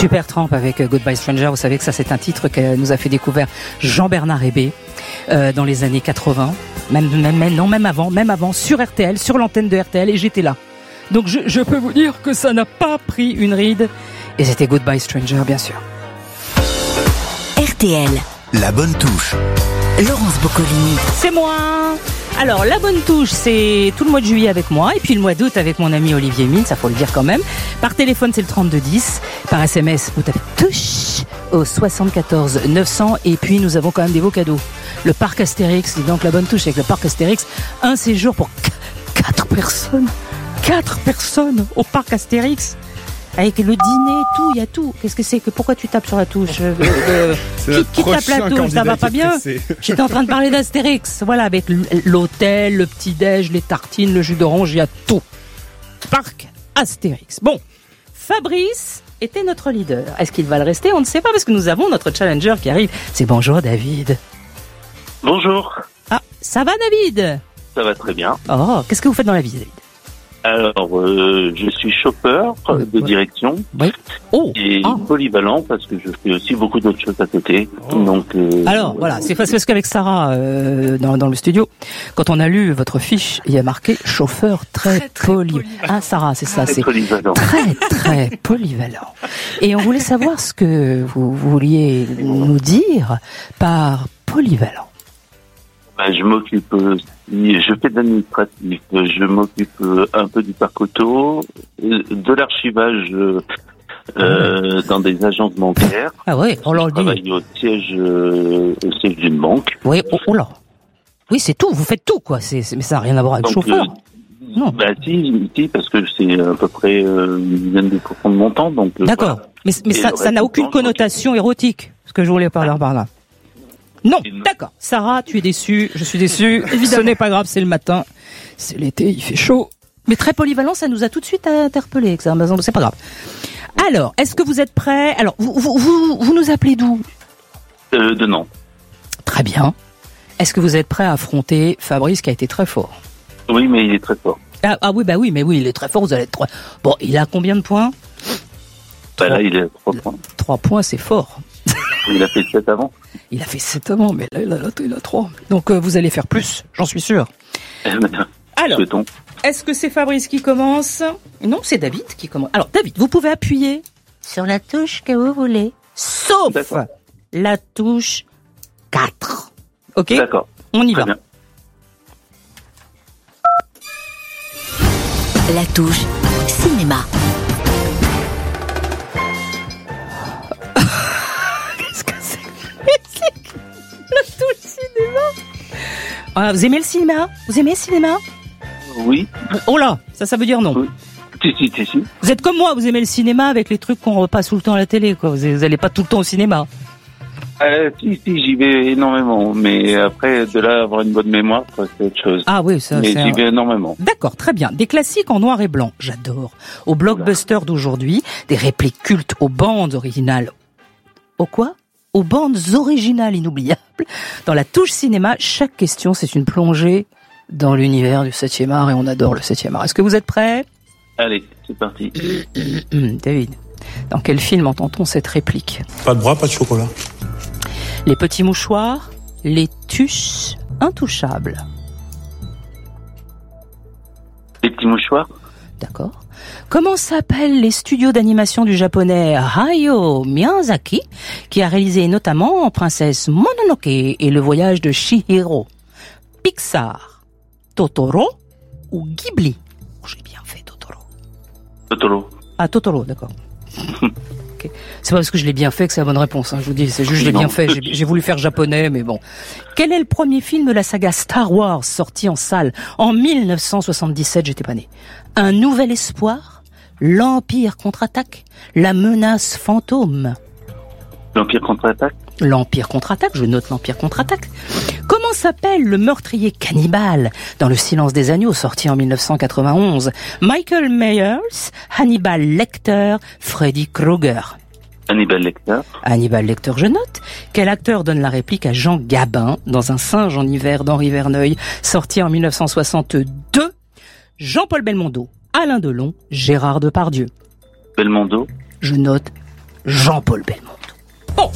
Supertramp avec Goodbye Stranger. Vous savez que ça, c'est un titre que nous a fait découvrir Jean-Bernard Hébé dans les années 80. Même avant, sur RTL, sur l'antenne de RTL, et j'étais là. Donc je peux vous dire que ça n'a pas pris une ride. Et c'était Goodbye Stranger, bien sûr. RTL. La bonne touche. Laurence Boccolini. C'est moi. Alors, la bonne touche, c'est tout le mois de juillet avec moi, et puis le mois d'août avec mon ami Olivier Mine, ça faut le dire quand même. Par téléphone, c'est le 3210. Par SMS, vous tapez touche au 74 900, et puis nous avons quand même des beaux cadeaux. Le parc Astérix, dis donc la bonne touche avec le parc Astérix, un séjour pour 4 personnes. 4 personnes au parc Astérix. Avec le dîner, tout, il y a tout. Qu'est-ce que c'est que pourquoi tu tapes sur la touche qui tape la touche, ça va pas bien. J'étais en train de parler d'Astérix. Voilà, avec l'hôtel, le petit-déj, les tartines, le jus d'orange, il y a tout. Parc Astérix. Bon, Fabrice était notre leader. Est-ce qu'il va le rester? On ne sait pas parce que nous avons notre challenger qui arrive. C'est bonjour David. Bonjour. Ah, ça va David? Ça va très bien. Oh, qu'est-ce que vous faites dans la vie David? Alors, je suis chauffeur de direction et polyvalent parce que je fais aussi beaucoup d'autres choses à côté. Donc, alors voilà, c'est parce qu'avec Sarah dans le studio, quand on a lu votre fiche, il y a marqué chauffeur très polyvalent. Ah Sarah, c'est ça, c'est polyvalent. Très polyvalent. Et on voulait savoir ce que vous vouliez nous dire par polyvalent. Je m'occupe, je fais de l'administratif, je m'occupe un peu du parc auto, de l'archivage dans des agences bancaires. Ah ouais, on l'a dit. Je travaille au siège d'une banque. Oui, oh là. Oui, c'est tout, vous faites tout quoi, mais ça n'a rien à voir avec le chauffeur. Non. Si, parce que c'est à peu près une dizaine de % de mon temps. Donc, d'accord, voilà. mais ça n'a aucune connotation érotique, ce que je voulais parler par là. Non, d'accord. Sarah, tu es déçue, je suis déçue. Évidemment, ce n'est pas grave, c'est le matin, c'est l'été, il fait chaud. Mais très polyvalent, ça nous a tout de suite interpellés, c'est pas grave. Alors, est-ce que vous êtes prêts? Alors, vous nous appelez d'où? De Nantes. Très bien. Est-ce que vous êtes prêts à affronter Fabrice qui a été très fort? Oui, mais il est très fort. Ah oui, il est très fort, vous allez être 3. Bon, il a combien de points? Là, il a 3 points. 3 points, c'est fort. Il a fait 7 avant. Il a fait 7 avant, mais là, il a 3. Donc, vous allez faire plus, j'en suis sûr. Alors, est-ce que c'est Fabrice qui commence? Non, c'est David qui commence. Alors, David, vous pouvez appuyer sur la touche que vous voulez, sauf la touche 4. Ok? D'accord. On y va. Bien. La touche cinéma. La touche cinéma. Ah, vous aimez le cinéma? Vous aimez le cinéma? Oui. Oh là, ça veut dire non. Oui. Si. Vous êtes comme moi, vous aimez le cinéma avec les trucs qu'on repasse tout le temps à la télé, quoi. Vous n'allez pas tout le temps au cinéma. Si, j'y vais énormément. Mais après, de là, avoir une bonne mémoire, c'est autre chose. Ah oui, ça, mais j'y vais énormément. D'accord, très bien. Des classiques en noir et blanc, j'adore. Au blockbuster d'aujourd'hui, des répliques cultes aux bandes originales. Au quoi? Aux bandes originales inoubliables. Dans la touche cinéma, chaque question, c'est une plongée dans l'univers du 7e art et on adore le 7e art. Est-ce que vous êtes prêts? Allez, c'est parti. David, dans quel film entend-on cette réplique? Pas de bras, pas de chocolat. Les petits mouchoirs, les tuches intouchables. Les petits mouchoirs? D'accord. Comment s'appellent les studios d'animation du japonais Hayao Miyazaki, qui a réalisé notamment Princesse Mononoke et Le Voyage de Chihiro? Pixar, Totoro ou Ghibli? J'ai bien fait Totoro. Ah, Totoro, d'accord. Okay. C'est pas parce que je l'ai bien fait que c'est la bonne réponse, hein, je vous dis, c'est juste je l'ai bien fait, j'ai voulu faire japonais, mais bon. Quel est le premier film de la saga Star Wars sorti en salle en 1977? J'étais pas né. Un nouvel espoir? L'Empire contre-attaque? La menace fantôme? L'Empire contre-attaque? L'Empire contre-attaque, je note l'Empire contre-attaque. Comment s'appelle le meurtrier cannibale dans Le Silence des agneaux, sorti en 1991? Michael Myers, Hannibal Lecter, Freddy Krueger. Hannibal Lecter. Hannibal Lecter, je note. Quel acteur donne la réplique à Jean Gabin dans Un singe en hiver d'Henri Verneuil, sorti en 1962? Jean-Paul Belmondo, Alain Delon, Gérard Depardieu. Belmondo. Je note Jean-Paul Belmondo. Bon.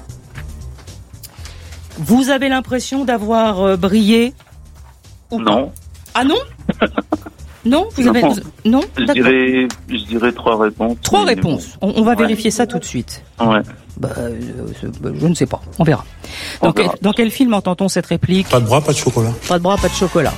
Vous avez l'impression d'avoir brillé ou Non. Ah non? Non, vous avez non. Je dirais 3 réponses. 3 réponses. Bon. On va vérifier ça tout de suite. Ouais. Je ne sais pas. On verra. Dans quel film entend-on cette réplique? Pas de bras, pas de chocolat. Pas de bras, pas de chocolat.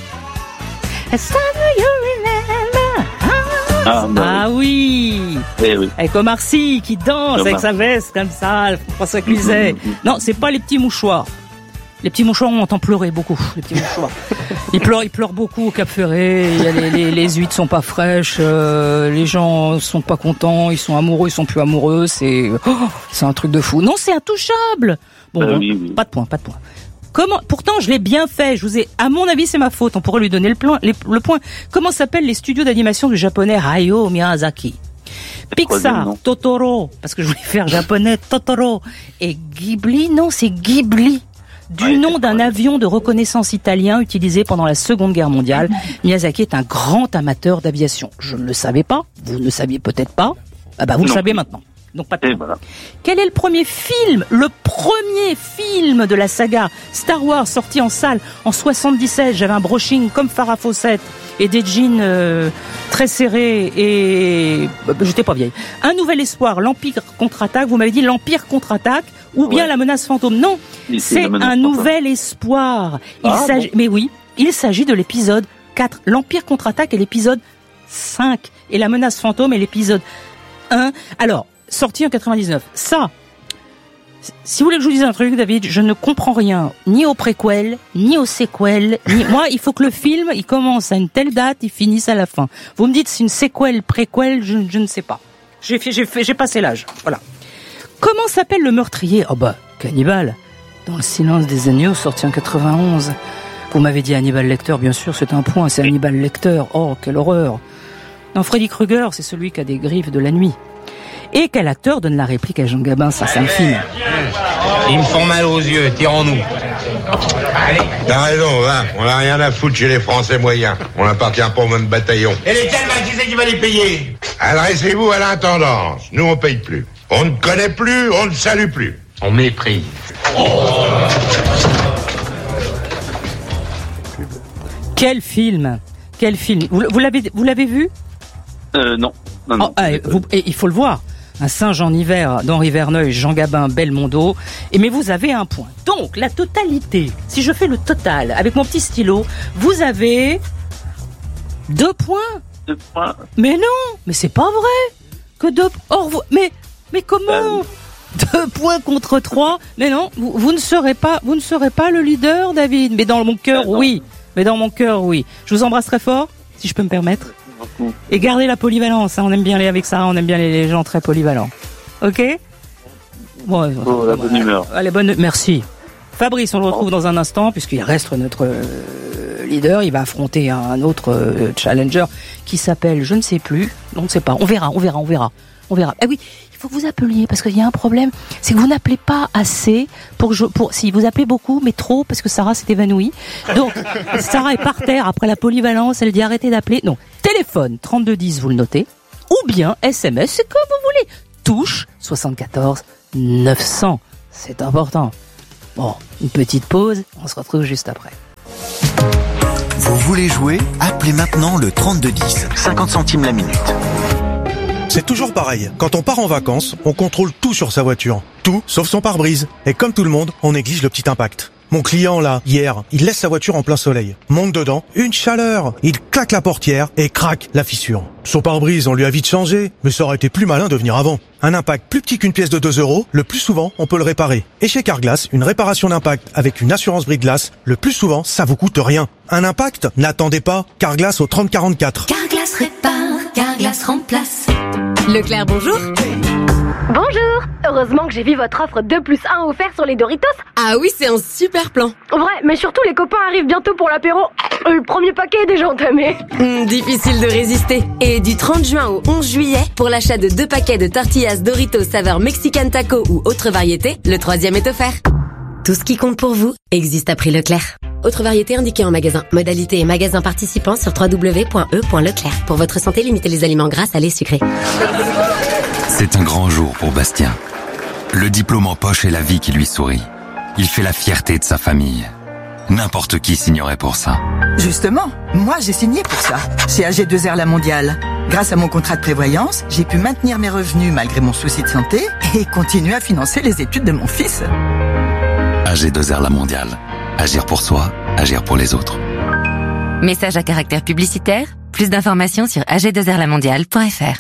Ah oui. Eh oui. Avec Omar Sy qui danse avec sa veste comme ça, François Cluzet. Non, c'est pas les petits mouchoirs. Les petits mouchoirs, on entend pleurer beaucoup. Les petits mouchoirs. Ils pleurent beaucoup au Cap Ferré. Il y a les huîtres sont pas fraîches. Les gens sont pas contents. Ils sont amoureux, ils sont plus amoureux. C'est un truc de fou. Non, c'est intouchable. Bon, oui. Pas de point. Comment? Pourtant, je l'ai bien fait. À mon avis, c'est ma faute. On pourrait lui donner le point. Comment s'appellent les studios d'animation du japonais Hayao Miyazaki? Pixar, Totoro, parce que je voulais faire japonais, Totoro. Et Ghibli, non, c'est Ghibli. Du nom d'un avion de reconnaissance italien utilisé pendant la Seconde Guerre mondiale. Miyazaki est un grand amateur d'aviation. Je ne le savais pas. Vous ne le saviez peut-être pas. Vous le savez maintenant. Donc pas de point. Voilà. Quel est le premier film de la saga Star Wars sorti en salle en 77? J'avais un brushing comme Farrah Fawcett et des jeans très serrés et j'étais pas vieille. Un nouvel espoir, l'Empire contre-attaque. Vous m'avez dit l'Empire contre-attaque ou bien la menace fantôme. Non, c'est un nouvel espoir. Mais oui, il s'agit de l'épisode 4. L'Empire contre-attaque est l'épisode 5 et la menace fantôme est l'épisode 1. Alors, sorti en 99. Ça, si vous voulez que je vous dise un truc, David, je ne comprends rien, ni au préquel, ni au séquel, moi, il faut que le film, il commence à une telle date, il finisse à la fin. Vous me dites c'est une séquelle, préquel, je ne sais pas. J'ai passé l'âge. Voilà. Comment s'appelle le meurtrier? Cannibal. Dans le silence des agneaux, sorti en 91. Vous m'avez dit Hannibal Lecter, bien sûr, c'est un point, c'est Hannibal Lecter. Oh, quelle horreur. Non, Freddy Krueger, c'est celui qui a des griffes de la nuit. Et quel acteur donne la réplique à Jean Gabin? Ça, c'est un film. Ils me font mal aux yeux, tirons-nous. T'as raison, va. On n'a rien à foutre chez les Français moyens. On n'appartient pas au même bataillon. Et les calmes, qui c'est qui va les payer? Adressez-vous à l'intendance. Nous, on paye plus. On ne connaît plus, on ne salue plus. On méprise. Quel film? Vous l'avez vu? Non. Il faut le voir. Un singe en hiver d'Henri Verneuil, Jean Gabin, Belmondo. Mais vous avez un point. Donc, la totalité, si je fais le total avec mon petit stylo, vous avez 2 points. 2 points. Mais non, mais c'est pas vrai. Que 2 mais comment 2 points contre 3. Mais non, vous ne serez pas le leader, David. Mais dans mon cœur, oui. Je vous embrasse très fort, si je peux me permettre. Et gardez la polyvalence, hein. On aime bien aller avec ça, on aime bien les gens très polyvalents. Ok? La bonne humeur. Allez, merci. Fabrice, on le retrouve dans un instant, puisqu'il reste notre leader. Il va affronter un autre challenger qui s'appelle, je ne sais plus, on ne sait pas. On verra. Ah oui, il faut que vous appeliez, parce qu'il y a un problème, c'est que vous n'appelez pas assez si vous appelez beaucoup, mais trop, parce que Sarah s'est évanouie. Donc, Sarah est par terre après la polyvalence, elle dit arrêtez d'appeler. Non, téléphone 3210, vous le notez, ou bien SMS, c'est comme vous voulez. Touche 74 900, c'est important. Bon, une petite pause, on se retrouve juste après. Vous voulez jouer? Appelez maintenant le 3210, 50 centimes la minute. C'est toujours pareil. Quand on part en vacances, on contrôle tout sur sa voiture. Tout, sauf son pare-brise. Et comme tout le monde, on néglige le petit impact. Mon client, là, hier, il laisse sa voiture en plein soleil. Monte dedans, une chaleur. Il claque la portière et craque la fissure. Son pare-brise, on lui a vite changé, mais ça aurait été plus malin de venir avant. Un impact plus petit qu'une pièce de 2 €, le plus souvent, on peut le réparer. Et chez Carglass, une réparation d'impact avec une assurance brise-glace, le plus souvent, ça vous coûte rien. Un impact? N'attendez pas. Carglass au 3044. Carglass répare, Carglass remplace. Leclerc, bonjour. Bonjour. Heureusement que j'ai vu votre offre 2+1 offert sur les Doritos. Ah oui, c'est un super plan. Vrai, mais surtout les copains arrivent bientôt pour l'apéro. Le premier paquet est déjà entamé. Difficile de résister. Et du 30 juin au 11 juillet, pour l'achat de 2 paquets de tortillas Doritos saveur Mexican Taco ou autre variété, le 3e est offert. Tout ce qui compte pour vous existe à prix Leclerc. Autre variété indiquée en magasin. Modalité et magasin participant sur www.e.leclerc. Pour votre santé, limitez les aliments gras, salés, sucrés. C'est un grand jour pour Bastien. Le diplôme en poche est la vie qui lui sourit. Il fait la fierté de sa famille. N'importe qui signerait pour ça. Justement, moi j'ai signé pour ça, chez AG2R La Mondiale. Grâce à mon contrat de prévoyance, j'ai pu maintenir mes revenus malgré mon souci de santé et continuer à financer les études de mon fils. AG2R La Mondiale. Agir pour soi, agir pour les autres. Message à caractère publicitaire. Plus d'informations sur ag2rlamondiale.fr.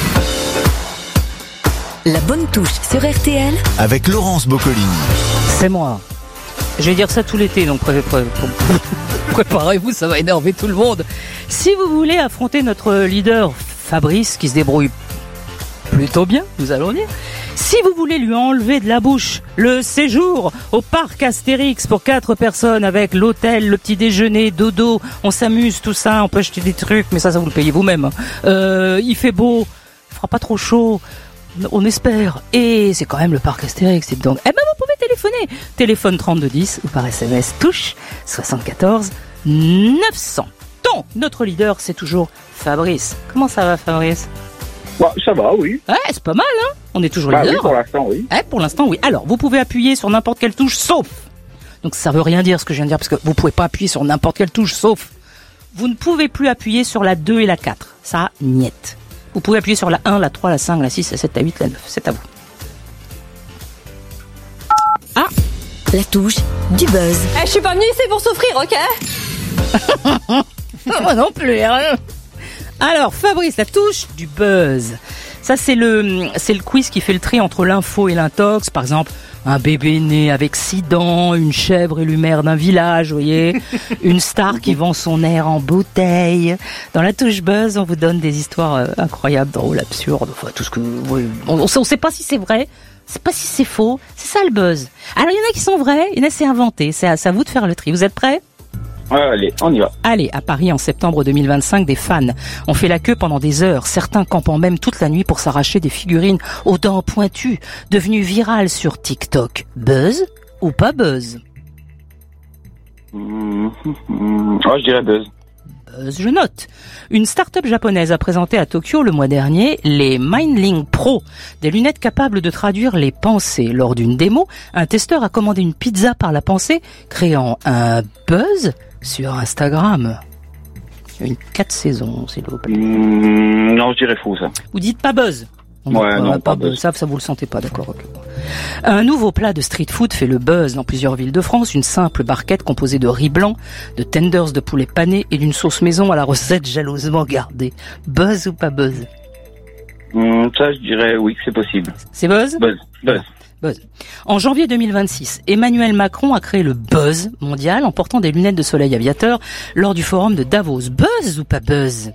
La bonne touche sur RTL avec Laurence Boccolini. C'est moi. Je vais dire ça tout l'été, donc préparez-vous, ça va énerver tout le monde. Si vous voulez affronter notre leader Fabrice, qui se débrouille plutôt bien, nous allons dire, si vous voulez lui enlever de la bouche le séjour au parc Astérix pour 4 personnes avec l'hôtel, le petit déjeuner, dodo, on s'amuse, tout ça, on peut acheter des trucs, mais ça vous le payez vous-même. Il fait beau, il fera pas trop chaud. On espère. Et c'est quand même le parc Astérix. Donc, vous pouvez téléphoner. Téléphone 3210 ou par SMS touche 74 900. Donc, notre leader, c'est toujours Fabrice. Comment ça va, Fabrice? Ça va, oui. Ouais, c'est pas mal, hein. On est toujours leader. Oui, pour l'instant, oui. Pour l'instant, oui. Alors, vous pouvez appuyer sur n'importe quelle touche, sauf. Donc, ça veut rien dire ce que je viens de dire, parce que vous pouvez pas appuyer sur n'importe quelle touche, sauf. Vous ne pouvez plus appuyer sur la 2 et la 4. Ça, niette. Vous pouvez appuyer sur la 1, la 3, la 5, la 6, la 7, la 8, la 9. C'est à vous. Ah, la touche du buzz. Je suis pas venue ici pour souffrir, ok? Moi non plus. Hein. Alors, Fabrice, la touche du buzz. Ça, c'est le quiz qui fait le tri entre l'info et l'intox. Par exemple, un bébé né avec 6 dents, une chèvre et le maire d'un village, vous voyez. Une star qui vend son air en bouteille. Dans la touche buzz, on vous donne des histoires incroyables, drôles, absurdes. Enfin, tout ce que on sait pas si c'est vrai. C'est pas si c'est faux. C'est ça le buzz. Alors, il y en a qui sont vrais, il y en a c'est inventé. C'est à vous de faire le tri. Vous êtes prêts? Allez, on y va. Allez, à Paris en septembre 2025, des fans ont fait la queue pendant des heures, certains campant même toute la nuit pour s'arracher des figurines aux dents pointues, devenues virales sur TikTok. Buzz ou pas buzz? Je dirais buzz. Buzz, je note. Une start-up japonaise a présenté à Tokyo le mois dernier les Mindling Pro, des lunettes capables de traduire les pensées. Lors d'une démo, un testeur a commandé une pizza par la pensée, créant un buzz sur Instagram. Une 4 saisons, s'il vous plaît. Non, je dirais faux, ça. Vous dites pas buzz? Pas buzz. Ça vous le sentez pas, d'accord. Okay. Un nouveau plat de street food fait le buzz dans plusieurs villes de France. Une simple barquette composée de riz blanc, de tenders de poulet pané et d'une sauce maison à la recette jalousement gardée. Buzz ou pas buzz? Ça, je dirais oui, c'est possible. C'est buzz? Buzz. En janvier 2026, Emmanuel Macron a créé le buzz mondial en portant des lunettes de soleil aviateur lors du forum de Davos. Buzz ou pas buzz?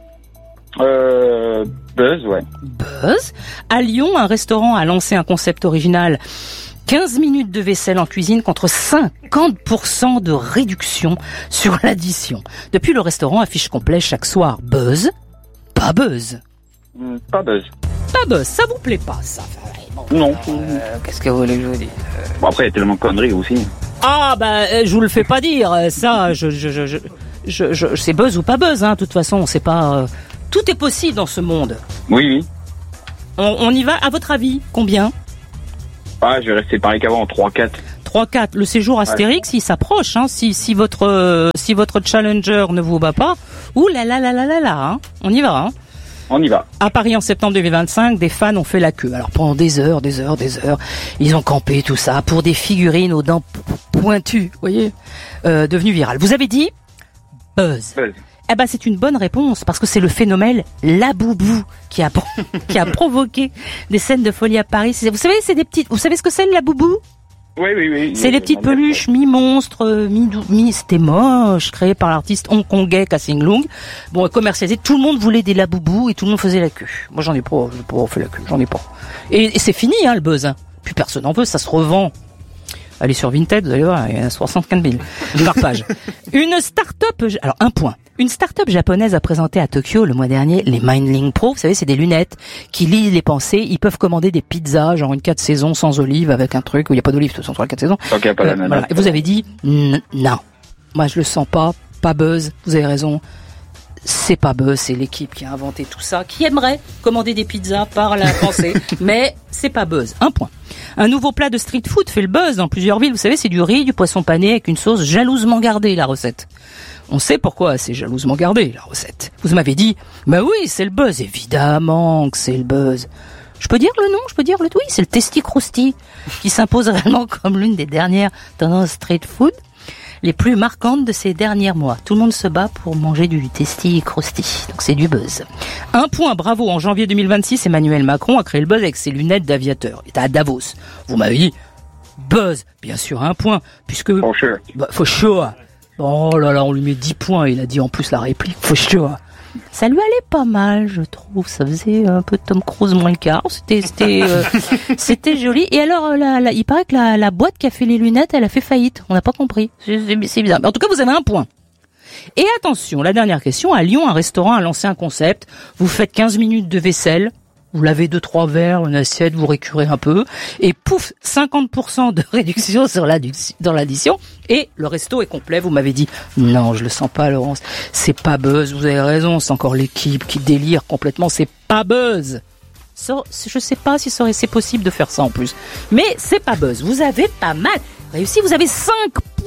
Buzz, ouais. Buzz. À Lyon, un restaurant a lancé un concept original. 15 minutes de vaisselle en cuisine contre 50% de réduction sur l'addition. Depuis, le restaurant affiche complet chaque soir. Buzz? Pas buzz? Pas buzz. Pas buzz. Ça vous plaît pas, ça? Non. Qu'est-ce que vous voulez que je vous dise? Bon, après, il y a tellement de conneries aussi. Ah, je vous le fais pas dire. Ça, c'est buzz ou pas buzz, hein. De toute façon, on sait pas... Tout est possible dans ce monde. Oui. On y va, à votre avis, combien? Je vais rester pareil qu'avant, 3-4. 3-4. Le séjour Astérix, il s'approche, hein. Si votre challenger ne vous bat pas, ouh là là là là là là, hein. On y va, hein. On y va. À Paris en septembre 2025, des fans ont fait la queue. Alors pendant des heures, ils ont campé tout ça pour des figurines aux dents pointues, vous voyez, devenues virales. Vous avez dit buzz. C'est une bonne réponse parce que c'est le phénomène Laboubou qui a provoqué des scènes de folie à Paris. Vous savez, c'est des petites. Vous savez ce que c'est le Laboubou? Oui. C'est les petites peluches mi-monstres, c'était moche, créé par l'artiste hongkongais Kassing Lung. Bon, commercialisé, tout le monde voulait des Laboubou et tout le monde faisait la queue. Moi, j'en ai pas fait la queue, j'en ai pas. Et c'est fini, hein, le buzz. Hein. Plus personne n'en veut, ça se revend. Allez sur Vinted, vous allez voir, il y a 65 000 par page. Une start-up, alors un point. Une start-up japonaise a présenté à Tokyo le mois dernier les Mindling Pro. Vous savez, c'est des lunettes qui lisent les pensées. Ils peuvent commander des pizzas, genre une 4 saisons sans olive avec un truc où il n'y a pas d'olive, de toute façon, sur la 4 saisons. Okay, pas la même. Voilà. Et vous avez dit non. moi je le sens pas buzz, vous avez raison. C'est pas buzz, c'est l'équipe qui a inventé tout ça, qui aimerait commander des pizzas par la pensée, mais c'est pas buzz. 1 point. Un nouveau plat de street food fait le buzz dans plusieurs villes. Vous savez, c'est du riz, du poisson pané avec une sauce jalousement gardée, la recette. On sait pourquoi c'est jalousement gardé, la recette. Vous m'avez dit, bah oui, c'est le buzz, évidemment que c'est le buzz. Je peux dire le nom, oui, c'est le Testi Crousti, qui s'impose réellement comme l'une des dernières tendances street food les plus marquantes de ces derniers mois. Tout le monde se bat pour manger du Testi Crousti, donc c'est du buzz. 1 point, bravo. En janvier 2026, Emmanuel Macron a créé le buzz avec ses lunettes d'aviateur. Il était à Davos. Vous m'avez dit, buzz, bien sûr, 1 point, puisque... For sure. Bah, for sure. Oh là là, on lui met 10 points, il a dit en plus la réplique, for sure. Ça lui allait pas mal, je trouve. Ça faisait un peu Tom Cruise moins le quart. C'était joli. Et alors, il paraît que la boîte qui a fait les lunettes, elle a fait faillite. On n'a pas compris. C'est bizarre. Mais en tout cas, vous avez 1 point. Et attention, la dernière question. À Lyon, un restaurant a lancé un concept. Vous faites 15 minutes de vaisselle. Vous lavez 2-3 verres, une assiette, vous récurez un peu, et pouf, 50% de réduction dans l'addition, et le resto est complet. Vous m'avez dit, non, je le sens pas, Laurence, c'est pas buzz, vous avez raison, c'est encore l'équipe qui délire complètement, c'est pas buzz. Je sais pas si c'est possible de faire ça en plus, mais c'est pas buzz. Vous avez pas mal réussi, vous avez 5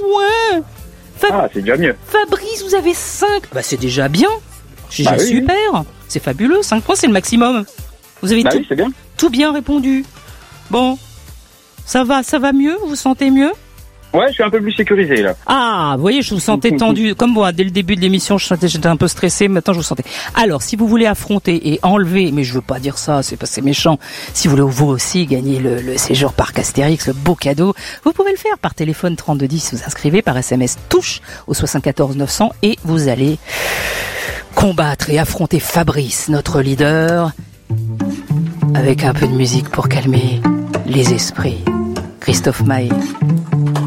points. C'est déjà mieux. Fabrice, vous avez 5. Bah, c'est déjà bien. C'est déjà oui, super. Oui. C'est fabuleux. 5 points, c'est le maximum. Vous avez tout bien répondu. Bon, ça va mieux, vous vous sentez mieux? Ouais, je suis un peu plus sécurisé là. Ah, vous voyez, je vous sentais tendu. Comme moi, dès le début de l'émission, j'étais un peu stressé, maintenant je vous sentais. Alors, si vous voulez affronter et enlever, mais je veux pas dire ça, c'est méchant, si vous voulez vous aussi gagner le séjour Parc Astérix, le beau cadeau, vous pouvez le faire par téléphone 3210, vous inscrivez par SMS touche au 74 900 et vous allez combattre et affronter Fabrice, notre leader, avec un peu de musique pour calmer les esprits. Christophe Maé.